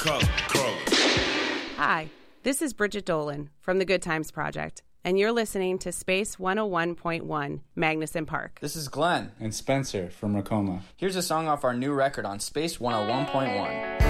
Hi, this is Bridget Dolan from the Good Times Project, and you're listening to Space 101.1 Magnuson Park. This is Glenn and Spencer from Racoma. Here's a song off our new record on Space 101.1.